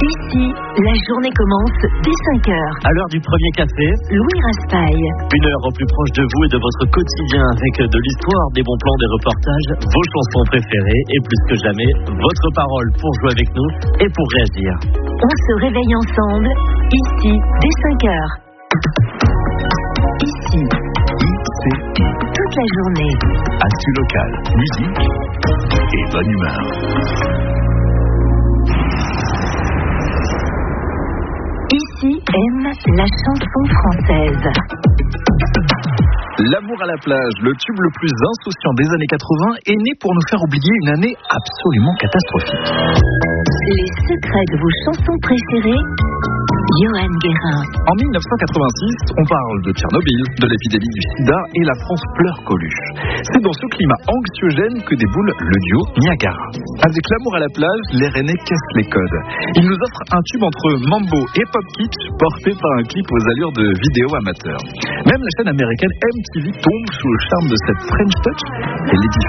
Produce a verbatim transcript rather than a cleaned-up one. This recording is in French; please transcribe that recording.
Ici, la journée commence dès cinq heures. À l'heure du premier café, Louis Raspail. Une heure au plus proche de vous et de votre quotidien avec de l'histoire, des bons plans, des reportages, vos chansons préférées et plus que jamais, votre parole pour jouer avec nous et pour réagir. On se réveille ensemble, ici, dès cinq heures. Ici, Ici, toute la journée. actu locale, musique et bonne humeur. Ici aime la chanson française. L'amour à la plage, le tube le plus insouciant des années quatre-vingts, est né pour nous faire oublier une année absolument catastrophique. Les secrets de vos chansons préférées, Johan Guérin. En dix-neuf cent quatre-vingt-six, on parle de Tchernobyl, de l'épidémie du sida et la France pleure Coluche. C'est dans ce climat anxiogène que déboule le duo Niagara. Avec l'amour à la plage, les Rennais cassent les codes. Ils nous offrent un tube entre mambo et pop kitsch porté par un clip aux allures de vidéo amateur. Même la chaîne américaine M T V tombe sous le charme de cette French touch et les